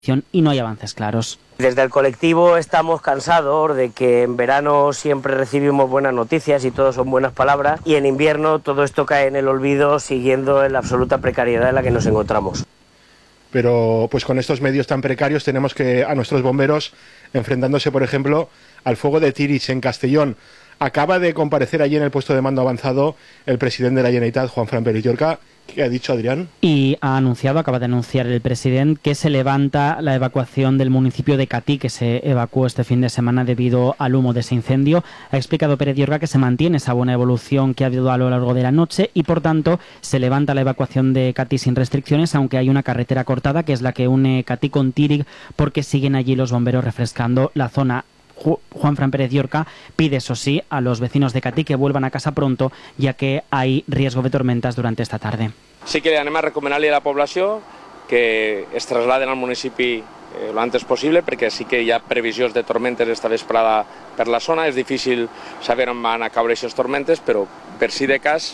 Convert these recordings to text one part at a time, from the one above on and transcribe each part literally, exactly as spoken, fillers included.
y no hay avances claros. Desde el colectivo estamos cansados de que en verano siempre recibimos buenas noticias y todo son buenas palabras, y en invierno todo esto cae en el olvido siguiendo en la absoluta precariedad en la que nos encontramos. Pero pues con estos medios tan precarios tenemos que a nuestros bomberos enfrentándose, por ejemplo, al fuego de Tiris en Castellón. Acaba de comparecer allí en el puesto de mando avanzado el presidente de la Generalitat, Juanfran Pérez Llorca. ¿Qué ha dicho, Adrián? Y ha anunciado, acaba de anunciar el presidente, que se levanta la evacuación del municipio de Catí, que se evacuó este fin de semana debido al humo de ese incendio. Ha explicado Pérez Llorca que se mantiene esa buena evolución que ha habido a lo largo de la noche y, por tanto, se levanta la evacuación de Catí sin restricciones, aunque hay una carretera cortada, que es la que une Catí con Tírig, porque siguen allí los bomberos refrescando la zona. Juanfran Pérez Llorca pide, eso sí, a los vecinos de Catí que vuelvan a casa pronto, ja que hay riesgo de tormentas durante esta tarde. Sí que anem a recomanar-li a la població que es traslladen al municipi eh, lo antes possible, perquè sí que hi ha previsions de tormentes esta vesprada per la zona. És difícil saber on van a caure aquestes tormentes, però per si de cas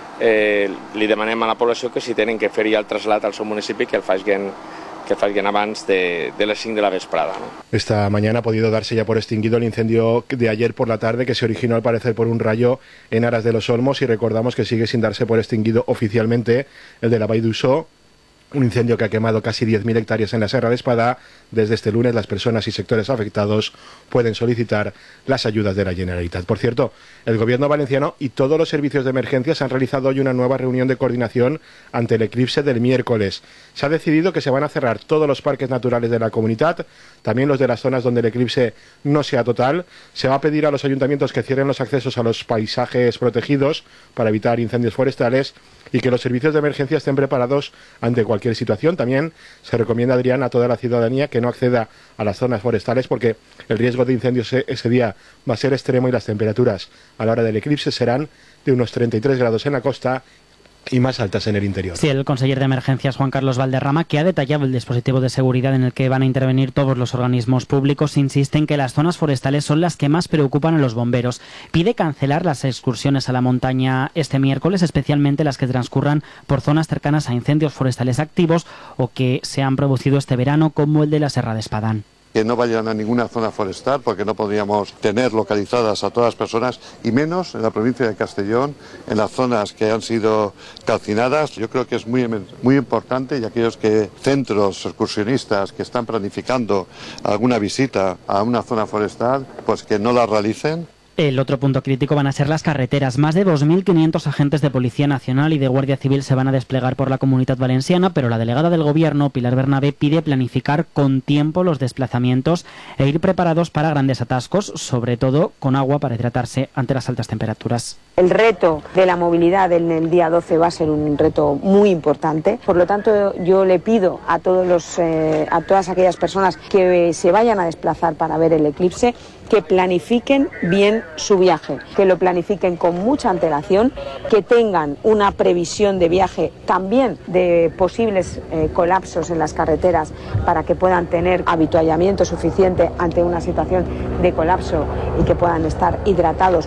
eh, li demanem a la població que si tenen que fer ja el trasllat al seu municipi que el facin que fallen antes de, de las cinco de la vesprada, ¿no? Esta mañana ha podido darse ya por extinguido el incendio de ayer por la tarde, que se originó al parecer por un rayo en Aras de los Olmos, y recordamos que sigue sin darse por extinguido oficialmente el de la Vall d'Uixó, un incendio que ha quemado casi diez mil hectáreas en la Serra de Espadà. Desde este lunes las personas y sectores afectados pueden solicitar las ayudas de la Generalitat. Por cierto, el gobierno valenciano y todos los servicios de emergencias han realizado hoy una nueva reunión de coordinación ante el eclipse del miércoles. Se ha decidido que se van a cerrar todos los parques naturales de la comunidad, también los de las zonas donde el eclipse no sea total. Se va a pedir a los ayuntamientos que cierren los accesos a los paisajes protegidos para evitar incendios forestales y que los servicios de emergencia estén preparados ante cualquier situación. También se recomienda, Adrián, a toda la ciudadanía que no acceda a las zonas forestales porque el riesgo de incendios ese día va a ser extremo y las temperaturas a la hora del eclipse serán de unos treinta y tres grados en la costa y más altas en el interior. Sí, el conseller de Emergencias, Juan Carlos Valderrama, que ha detallado el dispositivo de seguridad en el que van a intervenir todos los organismos públicos, insiste en que las zonas forestales son las que más preocupan a los bomberos. Pide cancelar las excursiones a la montaña este miércoles, especialmente las que transcurran por zonas cercanas a incendios forestales activos o que se han producido este verano, como el de la Serra de Espadà. Que no vayan a ninguna zona forestal porque no podríamos tener localizadas a todas las personas, y menos en la provincia de Castellón, en las zonas que han sido calcinadas. Yo creo que es muy, muy importante, y aquellos que centros excursionistas que están planificando alguna visita a una zona forestal, pues que no la realicen. El otro punto crítico van a ser las carreteras. Más de dos mil quinientos agentes de Policía Nacional y de Guardia Civil se van a desplegar por la Comunidad Valenciana, pero la delegada del Gobierno, Pilar Bernabé, pide planificar con tiempo los desplazamientos e ir preparados para grandes atascos, sobre todo con agua para hidratarse ante las altas temperaturas. El reto de la movilidad en el día doce va a ser un reto muy importante. Por lo tanto, yo le pido a todos los, eh, a todas aquellas personas que se vayan a desplazar para ver el eclipse, que planifiquen bien su viaje, que lo planifiquen con mucha antelación, que tengan una previsión de viaje también de posibles eh, colapsos en las carreteras para que puedan tener habituallamiento suficiente ante una situación de colapso y que puedan estar hidratados.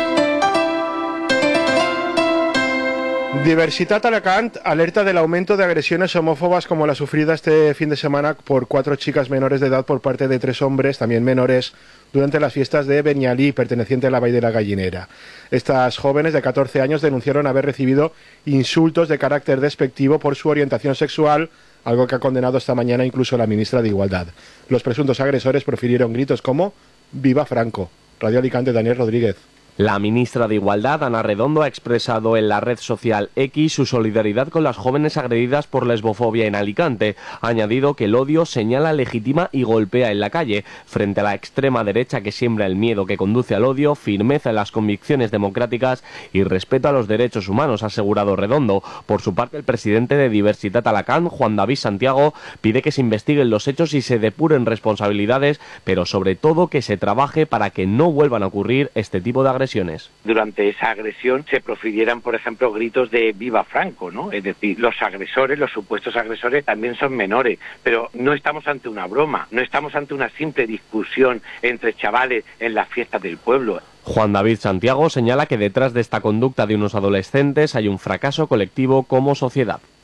Diversitat Alacant alerta del aumento de agresiones homófobas como la sufrida este fin de semana por cuatro chicas menores de edad por parte de tres hombres, también menores, durante las fiestas de Benialí, perteneciente a la Vall de la Gallinera. Estas jóvenes de catorce años denunciaron haber recibido insultos de carácter despectivo por su orientación sexual, algo que ha condenado esta mañana incluso la ministra de Igualdad. Los presuntos agresores profirieron gritos como «Viva Franco». Radio Alicante, Daniel Rodríguez. La ministra de Igualdad, Ana Redondo, ha expresado en la red social X su solidaridad con las jóvenes agredidas por lesbofobia en Alicante. Ha añadido que el odio señala, legitima y golpea en la calle. Frente a la extrema derecha que siembra el miedo que conduce al odio, firmeza en las convicciones democráticas y respeto a los derechos humanos, ha asegurado Redondo. Por su parte, el presidente de Diversitat Alacant, Juan David Santiago, pide que se investiguen los hechos y se depuren responsabilidades, pero sobre todo que se trabaje para que no vuelvan a ocurrir este tipo de agresiones. Durante esa agresión se profirieran, por ejemplo, gritos de «Viva Franco», ¿no? Es decir, los agresores, los supuestos agresores, también son menores, pero no estamos ante una broma, no estamos ante una simple discusión entre chavales en las fiestas del pueblo. Juan David Santiago señala que detrás de esta conducta de unos adolescentes hay un fracaso colectivo como sociedad.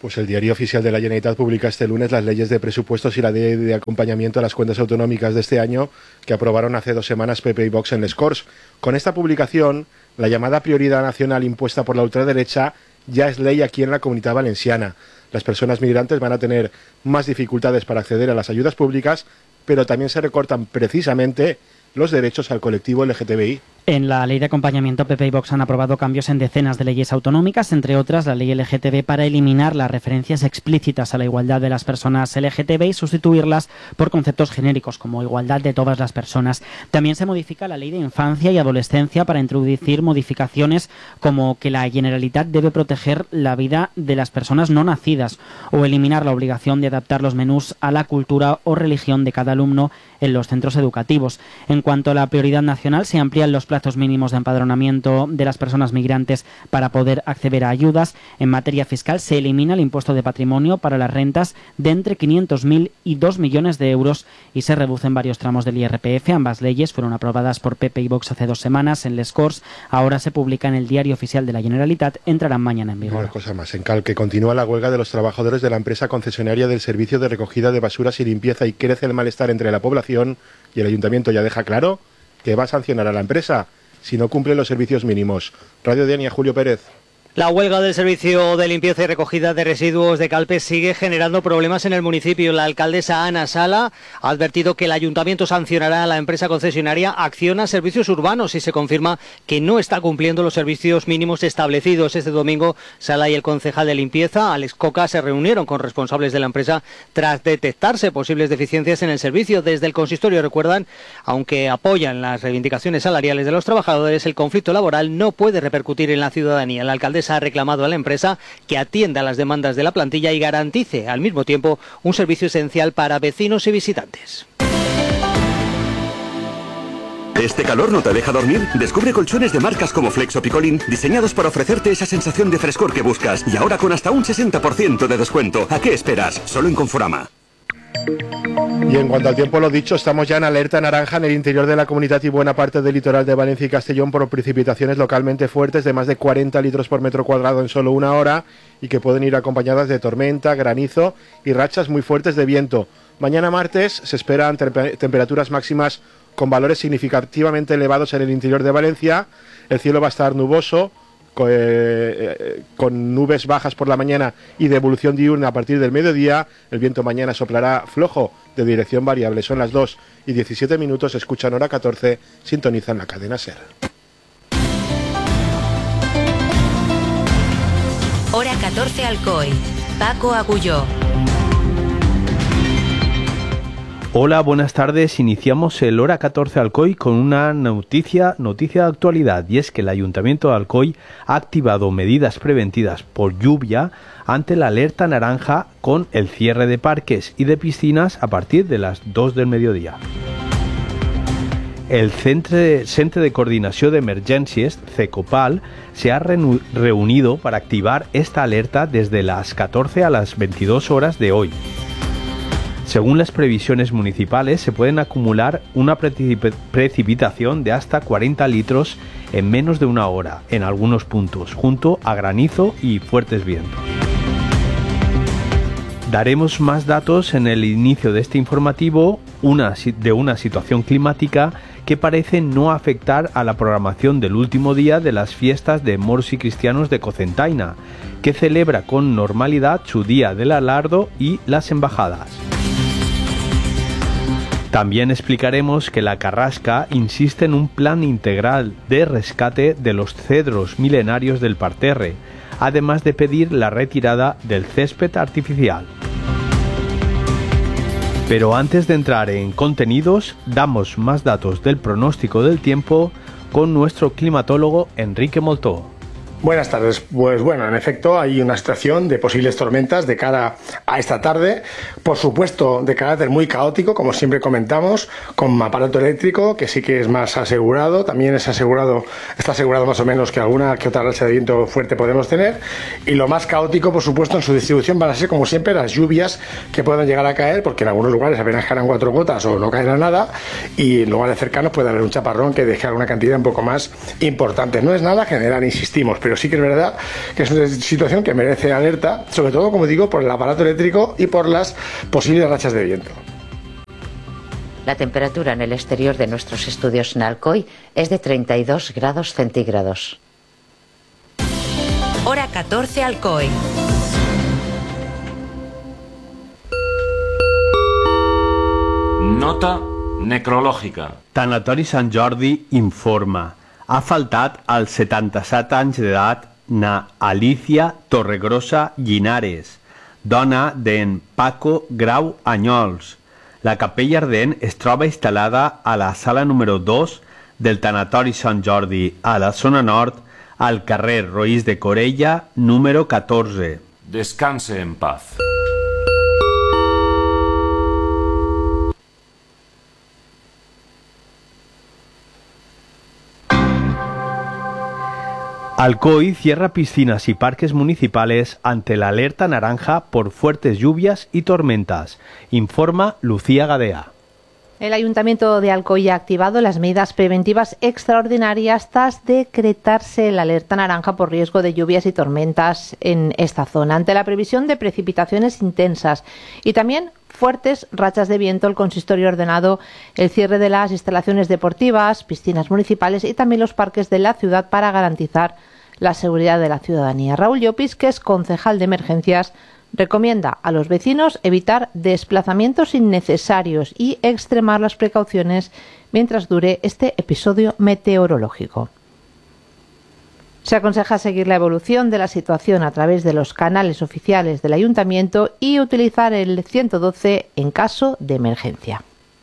Pues el Diario Oficial de la Generalitat publica este lunes las leyes de presupuestos y la ley de acompañamiento a las cuentas autonómicas de este año que aprobaron hace dos semanas P P y Vox en les Corts. Con esta publicación, la llamada prioridad nacional impuesta por la ultraderecha ya es ley aquí en la Comunitat Valenciana. Las personas migrantes van a tener más dificultades para acceder a las ayudas públicas, pero también se recortan precisamente los derechos al colectivo L G T B I. En la ley de acompañamiento, P P y Vox han aprobado cambios en decenas de leyes autonómicas, entre otras la ley L G T B para eliminar las referencias explícitas a la igualdad de las personas L G T B y sustituirlas por conceptos genéricos como igualdad de todas las personas. También se modifica la ley de infancia y adolescencia para introducir modificaciones como que la Generalitat debe proteger la vida de las personas no nacidas o eliminar la obligación de adaptar los menús a la cultura o religión de cada alumno en los centros educativos. En cuanto a la prioridad nacional, se amplían los plazos mínimos de empadronamiento de las personas migrantes para poder acceder a ayudas. En materia fiscal, se elimina el impuesto de patrimonio para las rentas de entre quinientos mil y dos millones de euros y se reducen varios tramos del I R P F. Ambas leyes fueron aprobadas por P P y Vox hace dos semanas en les Corts. Ahora se publica en el Diario Oficial de la Generalitat. Entrarán mañana en vigor. Una cosa más. En Calque continúa la huelga de los trabajadores de la empresa concesionaria del servicio de recogida de basuras y limpieza y crece el malestar entre la población y el ayuntamiento ya deja claro que va a sancionar a la empresa si no cumple los servicios mínimos. Radio Denia, Julio Pérez. La huelga del servicio de limpieza y recogida de residuos de Calpe sigue generando problemas en el municipio. La alcaldesa Ana Sala ha advertido que el ayuntamiento sancionará a la empresa concesionaria Acciona Servicios Urbanos si se confirma que no está cumpliendo los servicios mínimos establecidos. Este domingo, Sala y el concejal de limpieza, Alex Coca, se reunieron con responsables de la empresa tras detectarse posibles deficiencias en el servicio. Desde el consistorio recuerdan, aunque apoyan las reivindicaciones salariales de los trabajadores, el conflicto laboral no puede repercutir en la ciudadanía. La alcaldesa ha reclamado a la empresa que atienda las demandas de la plantilla y garantice al mismo tiempo un servicio esencial para vecinos y visitantes. ¿Este calor no te deja dormir? Descubre colchones de marcas como Flex o Picolín, diseñados para ofrecerte esa sensación de frescor que buscas y ahora con hasta un sesenta por ciento de descuento. ¿A qué esperas? Solo en Conforama. Y en cuanto al tiempo, lo dicho, estamos ya en alerta naranja en el interior de la comunidad y buena parte del litoral de Valencia y Castellón por precipitaciones localmente fuertes de más de cuarenta litros por metro cuadrado en solo una hora y que pueden ir acompañadas de tormenta, granizo y rachas muy fuertes de viento. Mañana martes se esperan temper- temperaturas máximas con valores significativamente elevados en el interior de Valencia. El cielo va a estar nuboso, con, eh, con nubes bajas por la mañana y de evolución diurna a partir del mediodía. El viento mañana soplará flojo de dirección variable. Son las dos y diecisiete minutos, escuchan hora catorce, sintonizan la cadena SER. Hora catorce Alcoy. Paco Agulló. Hola, buenas tardes. Iniciamos el Hora catorce Alcoy con una noticia, noticia de actualidad, y es que el Ayuntamiento de Alcoy ha activado medidas preventivas por lluvia ante la alerta naranja con el cierre de parques y de piscinas a partir de las dos del mediodía. El Centre, Centre de Coordinació d'Emergències, CECOPAL, se ha reunido para activar esta alerta desde las catorce a las veintidós horas de hoy. Según las previsiones municipales, se pueden acumular una precip- precipitación de hasta cuarenta litros en menos de una hora, en algunos puntos, junto a granizo y fuertes vientos. Daremos más datos en el inicio de este informativo una, de una situación climática que parece no afectar a la programación del último día de las fiestas de moros y cristianos de Cocentaina, que celebra con normalidad su Día del Alardo y las embajadas. También explicaremos que la Carrasca insiste en un plan integral de rescate de los cedros milenarios del parterre, además de pedir la retirada del césped artificial. Pero antes de entrar en contenidos, damos más datos del pronóstico del tiempo con nuestro climatólogo Enrique Moltó. Buenas tardes. Pues bueno, en efecto hay una situación de posibles tormentas de cara a esta tarde, por supuesto de carácter muy caótico, como siempre comentamos, con aparato eléctrico que sí que es más asegurado, también es asegurado, está asegurado más o menos que alguna que otra racha de viento fuerte podemos tener, y lo más caótico, por supuesto, en su distribución van a ser como siempre las lluvias que puedan llegar a caer, porque en algunos lugares apenas caerán cuatro gotas o no caerá nada, y en lugares cercanos puede haber un chaparrón que deje alguna cantidad un poco más importante. No es nada general, insistimos, pero pero sí que es verdad que es una situación que merece alerta, sobre todo, como digo, por el aparato eléctrico y por las posibles rachas de viento. La temperatura en el exterior de nuestros estudios en Alcoy es de treinta y dos grados centígrados. Hora catorce Alcoy. Nota necrològica. Tanatori Sant Jordi informa. Ha faltat als setanta-set anys d'edat na Alicia Torregrosa Llinares, dona d'en Paco Grau Anyols. La capella ardent es troba instal·lada a la sala número dos del Tanatori Sant Jordi, a la zona nord, al carrer Roís de Corella, número catorze. Descanse en paz. Alcoy cierra piscinas y parques municipales ante la alerta naranja por fuertes lluvias y tormentas, informa Lucía Gadea. El Ayuntamiento de Alcoy ha activado las medidas preventivas extraordinarias tras decretarse la alerta naranja por riesgo de lluvias y tormentas en esta zona. Ante la previsión de precipitaciones intensas y también fuertes rachas de viento, el consistorio ha ordenado el cierre de las instalaciones deportivas, piscinas municipales y también los parques de la ciudad para garantizar la seguridad de la ciudadanía. Raúl Llopis, que es concejal de emergencias, recomienda a los vecinos evitar desplazamientos innecesarios y extremar las precauciones mientras dure este episodio meteorológico. Se aconseja seguir la evolución de la situación a través de los canales oficiales del Ayuntamiento y utilizar el ciento doce en caso de emergencia.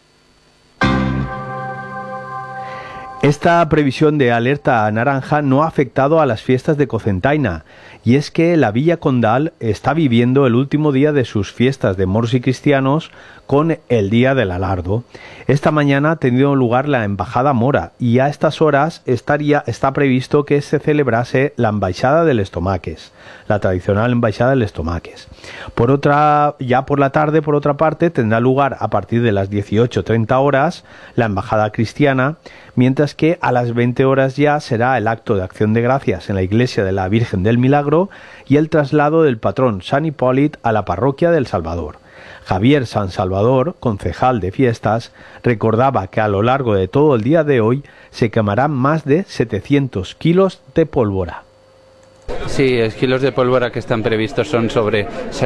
Esta previsión de alerta naranja no ha afectado a las fiestas de Cocentaina, y es que la Villa Condal está viviendo el último día de sus fiestas de moros y cristianos con el Día del Alardo. Esta mañana ha tenido lugar la Embajada Mora y a estas horas estaría, está previsto que se celebrase la Embaixada del Estomaques, la tradicional Embaixada del Estomaques. Por otra, ya por la tarde, por otra parte, tendrá lugar a partir de las dieciocho treinta horas la Embajada Cristiana, mientras que a las veinte horas ya será el acto de acción de gracias en la iglesia de la Virgen del Milagro y el traslado del patrón San Hipòlit a la parroquia del Salvador. Javier San Salvador, concejal de fiestas, recordaba que a lo largo de todo el día de hoy se quemarán más de setecientos kilos de pólvora. Sí, los kilos de pólvora que están previstos son sobre